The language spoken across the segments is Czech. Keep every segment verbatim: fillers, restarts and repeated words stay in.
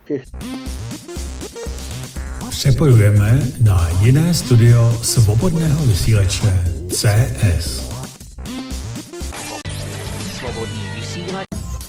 Přepojujeme na jiné studio svobodného vysílače C S. Svobodný vysílač.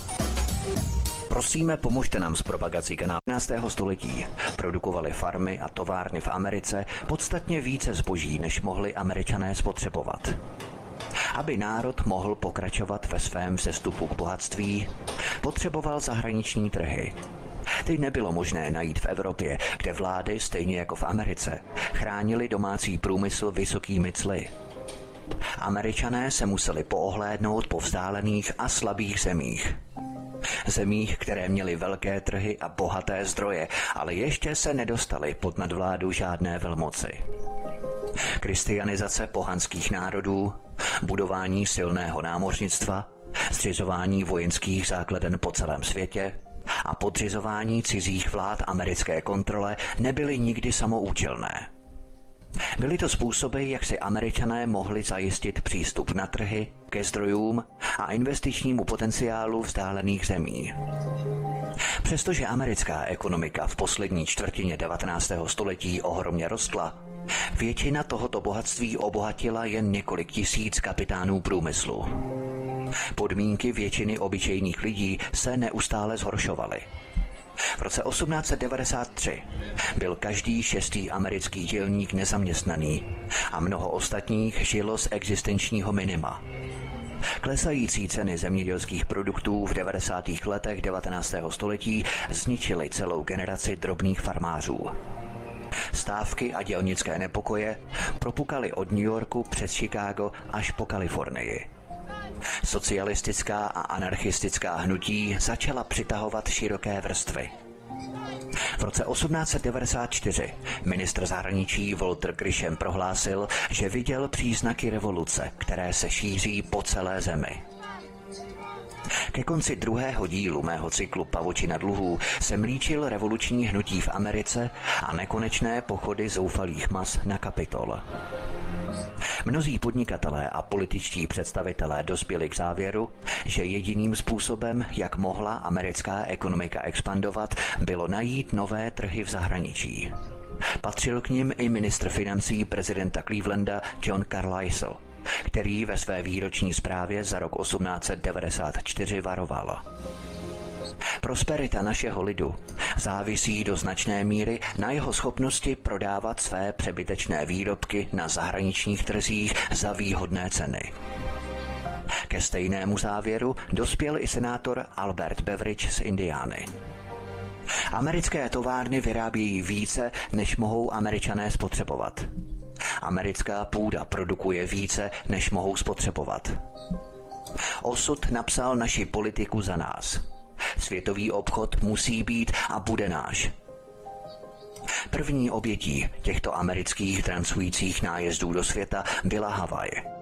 Prosíme, pomožte nám s propagací kanálu jedenáctého století. Produkovali farmy a továrny v Americe podstatně více zboží, než mohli Američané spotřebovat. Aby národ mohl pokračovat ve svém vzestupu k bohatství, potřeboval zahraniční trhy. Ty nebylo možné najít v Evropě, kde vlády, stejně jako v Americe, chránili domácí průmysl vysokými cly. Američané se museli poohlédnout po vzdálených a slabých zemích. Zemích, které měly velké trhy a bohaté zdroje, ale ještě se nedostali pod nadvládu žádné velmoci. Kristianizace pohanských národů, budování silného námořnictva, zřizování vojenských základen po celém světě a podřizování cizích vlád americké kontrole nebyly nikdy samoučelné. Byly to způsoby, jak si Američané mohli zajistit přístup na trhy, ke zdrojům a investičnímu potenciálu vzdálených zemí. Přestože americká ekonomika v poslední čtvrtině devatenáctého století ohromně rostla, většina tohoto bohatství obohatila jen několik tisíc kapitánů průmyslu. Podmínky většiny obyčejných lidí se neustále zhoršovaly. V roce osmnáct set devadesát tři byl každý šestý americký dělník nezaměstnaný a mnoho ostatních žilo z existenčního minima. Klesající ceny zemědělských produktů v devadesátých letech devatenáctého století zničily celou generaci drobných farmářů. Stávky a dělnické nepokoje propukaly od New Yorku přes Chicago až po Kalifornii. Socialistická a anarchistická hnutí začala přitahovat široké vrstvy. V roce osmnáct set devadesát čtyři ministr zahraničí Walter Grisham prohlásil, že viděl příznaky revoluce, které se šíří po celé zemi. Ke konci druhého dílu mého cyklu Pavučina dluhů jsem líčil revoluční hnutí v Americe a nekonečné pochody zoufalých mas na Kapitol. Mnozí podnikatelé a političtí představitelé dospěli k závěru, že jediným způsobem, jak mohla americká ekonomika expandovat, bylo najít nové trhy v zahraničí. Patřil k nim i ministr financí prezidenta Clevelanda John Carlisle, který ve své výroční zprávě za rok osmnáct set devadesát čtyři varoval. Prosperita našeho lidu závisí do značné míry na jeho schopnosti prodávat své přebytečné výrobky na zahraničních trzích za výhodné ceny. Ke stejnému závěru dospěl i senátor Albert Beveridge z Indiany. Americké továrny vyrábějí více, než mohou Američané spotřebovat. Americká půda produkuje více, než mohou spotřebovat. Osud napsal naši politiku za nás. Světový obchod musí být a bude náš. První obětí těchto amerických drancujících nájezdů do světa byla Havaj.